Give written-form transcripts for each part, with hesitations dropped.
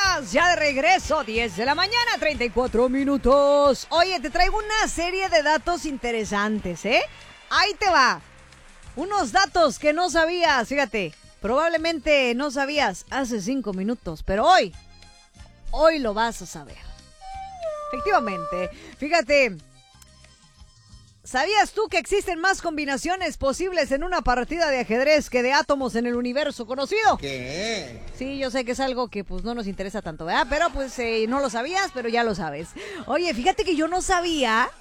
Estamos ya de regreso, 10 de la mañana, 34 minutos. Oye, te traigo una serie de datos interesantes, ¿eh? Ahí te va. Unos datos que no sabías, fíjate. Probablemente no sabías hace 5 minutos, pero hoy lo vas a saber. Efectivamente, fíjate. ¿Sabías tú que existen más combinaciones posibles en una partida de ajedrez que de átomos en el universo conocido? ¿Qué? Sí, yo sé que es algo que pues no nos interesa tanto, ¿verdad? Pero pues no lo sabías, pero ya lo sabes. Oye, fíjate que yo no sabía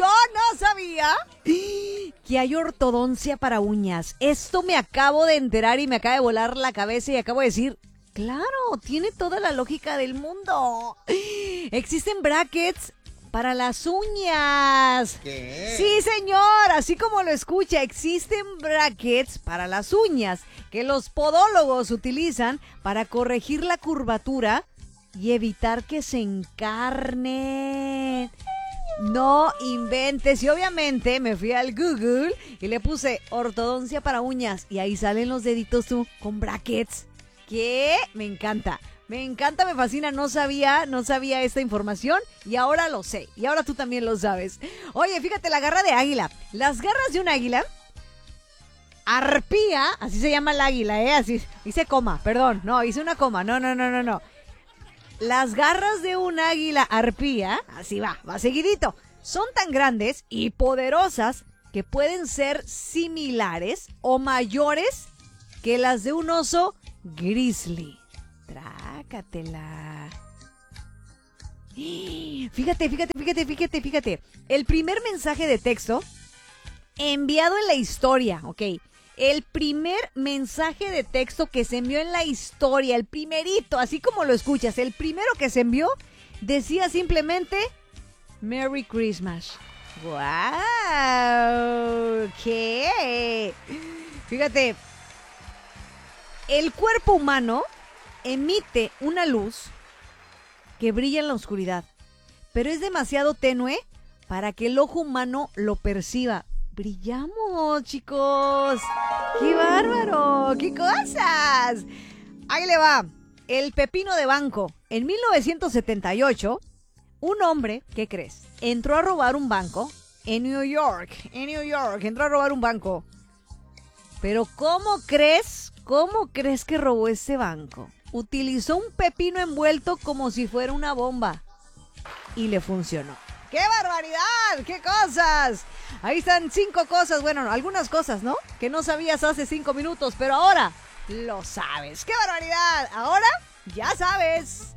que hay ortodoncia para uñas. Esto me acabo de enterar y me acaba de volar la cabeza y acabo de decir, claro, tiene toda la lógica del mundo. Existen brackets para las uñas. ¿Qué? Sí, señor, así como lo escucha, existen brackets para las uñas que los podólogos utilizan para corregir la curvatura y evitar que se encarnen. No inventes. Y obviamente me fui al Google y le puse ortodoncia para uñas y ahí salen los deditos tú con brackets. ¿Qué? Me encanta, me fascina, no sabía esta información y ahora lo sé, y ahora tú también lo sabes. Oye, fíjate, la garra de águila, las garras de un águila, arpía, así se llama el águila, así, hice coma, perdón, no, hice una coma, no. Las garras de un águila arpía, así va seguidito, son tan grandes y poderosas que pueden ser similares o mayores que las de un oso grizzly. Trácatela. Fíjate. El primer mensaje de texto enviado en la historia, ¿ok? El primer mensaje de texto que se envió en la historia, el primerito, así como lo escuchas, el primero que se envió, decía simplemente Merry Christmas. ¡Wow! ¿Qué? Fíjate, el cuerpo humano emite una luz que brilla en la oscuridad, pero es demasiado tenue para que el ojo humano lo perciba. Brillamos, chicos. ¡Qué bárbaro! ¡Qué cosas! Ahí le va. El pepino de banco. En 1978, un hombre, ¿qué crees? Entró a robar un banco en New York. Entró a robar un banco. Pero ¿cómo crees que robó ese banco? Utilizó un pepino envuelto como si fuera una bomba. Y le funcionó. ¡Qué barbaridad! ¡Qué cosas! Ahí están 5 cosas, bueno, algunas cosas, ¿no? Que no sabías hace 5 minutos, pero ahora lo sabes. ¡Qué barbaridad! Ahora ya sabes.